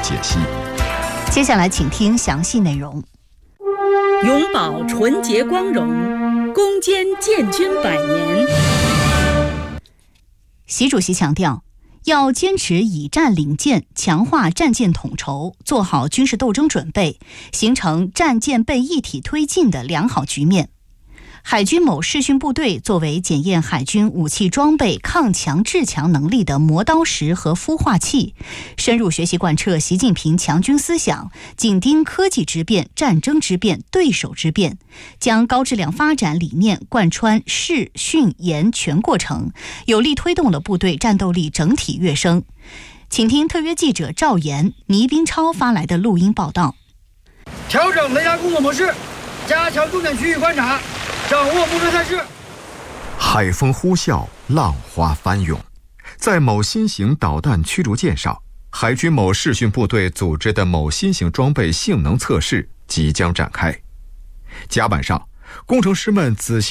解析。 接下来请听详细内容。 永葆纯洁光荣，攻坚建军100年。 习主席强调，要坚持以战领舰，强化战舰统筹，做好军事斗争准备，形成战舰备一体推进的良好局面。海军某视训部队作为检验海军武器装备抗强制强能力的磨刀石和孵化器，深入学习贯彻习近平强军思想，紧盯科技之变、战争之变、对手之变，将高质量发展理念贯穿视训研全过程，有力推动了部队战斗力整体跃升。请听特约记者赵岩、倪斌超发来的录音报道。 调整雷达工作模式，加强重点区域观察，掌握目标态势。 海风呼啸，浪花翻涌，在某新型导弹驱逐舰上，海军某视训部队组织的某新型装备性能测试即将展开。甲板上，工程师们仔细